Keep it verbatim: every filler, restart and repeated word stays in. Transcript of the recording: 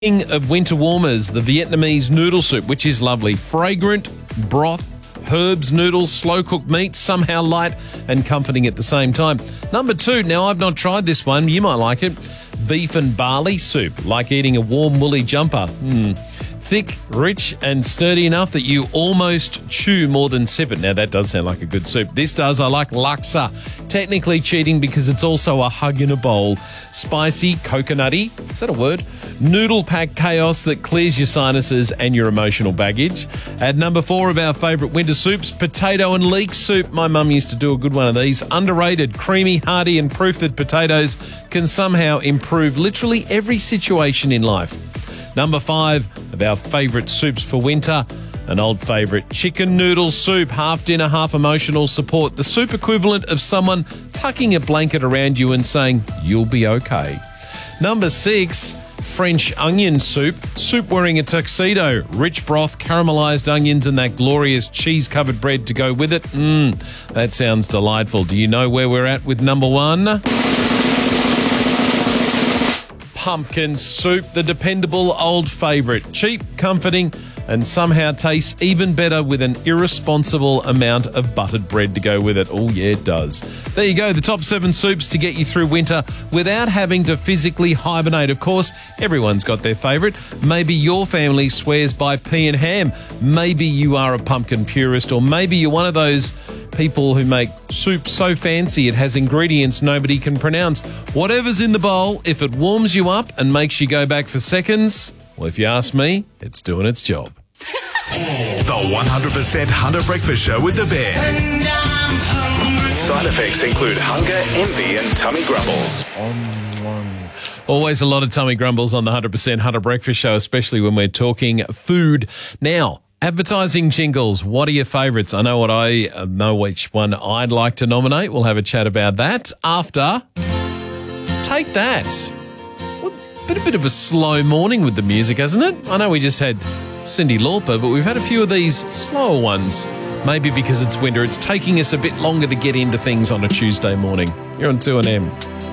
King of winter warmers, the Vietnamese noodle soup, which is lovely. Fragrant broth, herbs, noodles, slow-cooked meat, somehow light and comforting at the same time. Number two, now I've not tried this one. You might like it. Beef and barley soup, like eating a warm woolly jumper. Mm. Thick, rich and sturdy enough that you almost chew more than sip it. Now, that does sound like a good soup. This does. I like laksa. Technically cheating because it's also a hug in a bowl. Spicy, coconutty, is that a word? Noodle pack chaos that clears your sinuses and your emotional baggage. At number four of our favourite winter soups, potato and leek soup. My mum used to do a good one of these. Underrated, creamy, hearty and proof that potatoes can somehow improve literally every situation in life. Number five of our favourite soups for winter, an old favourite, chicken noodle soup, half dinner, half emotional support, the soup equivalent of someone tucking a blanket around you and saying, you'll be okay. Number six, French onion soup, soup wearing a tuxedo, rich broth, caramelised onions and that glorious cheese-covered bread to go with it. Mmm, that sounds delightful. Do you know where we're at with number one? Pumpkin soup, the dependable old favourite. Cheap, comforting, and somehow tastes even better with an irresponsible amount of buttered bread to go with it. Oh, yeah, it does. There you go, the top seven soups to get you through winter without having to physically hibernate. Of course, everyone's got their favourite. Maybe your family swears by pea and ham. Maybe you are a pumpkin purist, or maybe you're one of those people who make soup so fancy it has ingredients nobody can pronounce. Whatever's in the bowl, if it warms you up and makes you go back for seconds, well, if you ask me, it's doing its job. The one hundred percent Hunter Breakfast Show with the Bear. Side effects include hunger, envy and tummy grumbles. Always a lot of tummy grumbles on the one hundred percent Hunter Breakfast Show, especially when we're talking food. Now, advertising jingles, what are your favourites? I know what I uh, know which one I'd like to nominate. We'll have a chat about that after Take That. What, been a bit of a slow morning with the music, hasn't it? I know we just had Cyndi Lauper, but we've had a few of these slower ones. Maybe because it's winter, it's taking us a bit longer to get into things on a Tuesday morning. You're on two N M.